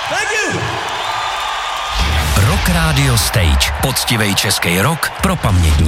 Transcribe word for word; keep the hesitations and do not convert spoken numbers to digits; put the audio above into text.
Thank you. Rock Radio Stage. Poctivej český rock pro pamětníky.